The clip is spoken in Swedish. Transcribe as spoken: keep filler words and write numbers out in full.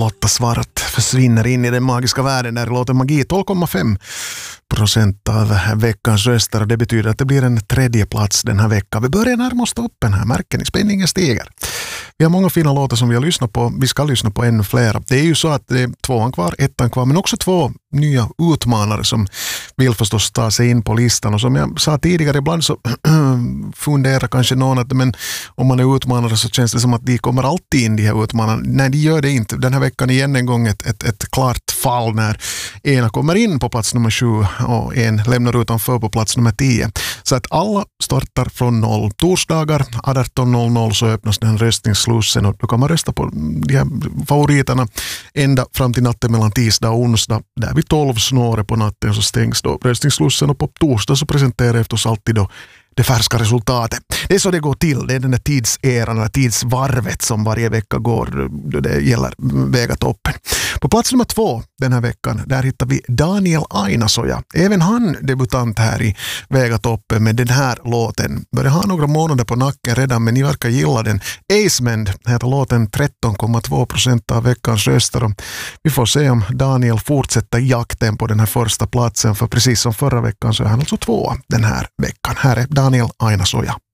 Lotta Svart försvinner in i den magiska världen där låter magi. tolv komma fem procent av veckans röster, och det betyder att det blir en tredje plats den här veckan. Vi börjar närma oss toppen här, märker ni? Spänningen stiger. Vi har många fina låtar som vi har lyssnat på. Vi ska lyssna på ännu flera. Det är ju så att det är tvåan kvar, ettan kvar, men också två nya utmanare som vill förstås ta sig in på listan. Och som jag sa tidigare, ibland så funderar kanske någon att men om man är utmanare så känns det som att de kommer alltid in, de här utmanarna. Nej, de gör det inte. Den här veckan igen en gång ett, ett, ett klart fall när ena kommer in på plats nummer sju och en lämnar utanför på plats nummer tio. Så att alla startar från noll. Torsdagar arton noll noll så öppnas den röstningsslussen och då kan man rösta på de här favoriterna ända fram till natten mellan tisdag och onsdag. Där vid tolv snåret på natten så stängs då röstningsslussen, och på torsdag så presenterar eftersom alltid då det färska resultatet. Det är så det går till. Det är den där tidseran, eller tidsvarvet som varje vecka går då det gäller Väga toppen. På plats nummer två den här veckan, där hittar vi Daniel Ainasoja. Även han debutant här i Väga toppen med den här låten. Börjar ha några månader på nacken redan, men ni verkar gilla den. Acemend heter låten, tretton komma två procent av veckans röster. Och vi får se om Daniel fortsätter jakten på den här första platsen, för precis som förra veckan så är han alltså två den här veckan. Här är Daniel Ainasoja.